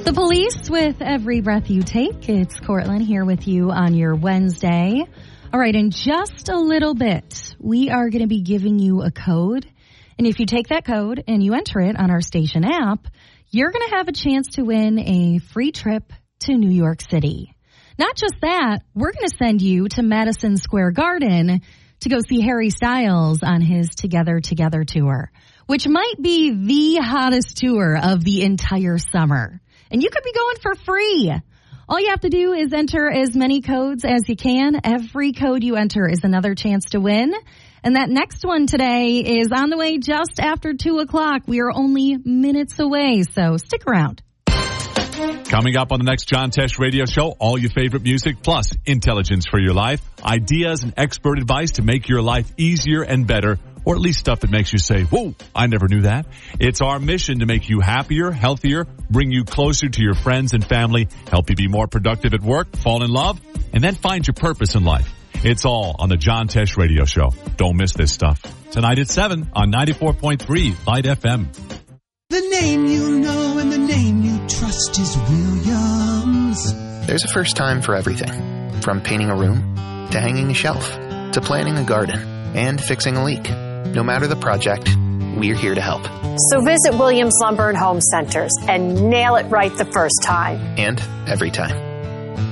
The Police with Every Breath You Take. It's Cortland here with you on your Wednesday. All right, in just a little bit, we are going to be giving you a code. And if you take that code and you enter it on our station app, you're going to have a chance to win a free trip to New York City. Not just that, we're going to send you to Madison Square Garden to go see Harry Styles on his Together Together tour, which might be the hottest tour of the entire summer. And you could be going for free. All you have to do is enter as many codes as you can. Every code you enter is another chance to win. And that next one today is on the way just after 2 o'clock. We are only minutes away, so stick around. Coming up on the next John Tesh radio show, all your favorite music plus intelligence for your life, ideas and expert advice to make your life easier and better, or at least stuff that makes you say, whoa, I never knew that. It's our mission to make you happier, healthier, bring you closer to your friends and family, help you be more productive at work, fall in love, and then find your purpose in life. It's all on the John Tesh radio show. Don't miss this stuff. Tonight at 7 on 94.3 Light FM. The name you know and the name you trust is Williams. There's a first time for everything. From painting a room, to hanging a shelf, to planting a garden, and fixing a leak. No matter the project, we're here to help. So visit Williams Lumber and Home Centers and nail it right the first time. And every time.